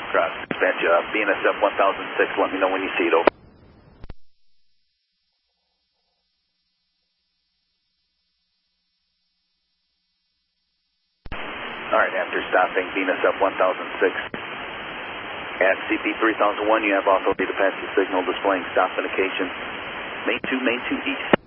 Cross. Dispatch, BNSF 1006, let me know when you see it, over. Alright, after stopping BNSF 1006 at CP 3001, you have authority to pass the signal displaying stop indication. Main 2 East.